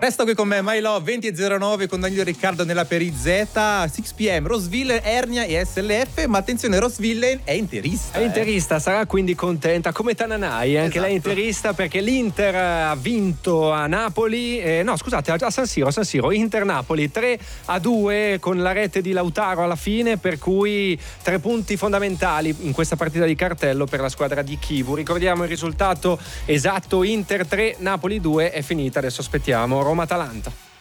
Resta qui con me, My Love 20.09 con Danilo Riccardo nella Perizeta, 6 p.m. Rosville, Ernia e SLF, ma attenzione, Rosville è interista. È interista, sarà quindi contenta come Tananai, anche lei è interista perché l'Inter ha vinto a Napoli, no scusate, a San Siro, Inter-Napoli 3-2 con la rete di Lautaro alla fine, per cui 3 punti fondamentali in questa partita di cartello per la squadra di Chivu. Ricordiamo il risultato esatto: Inter 3, Napoli 2, è finita, adesso aspettiamo Roma-Atalanta.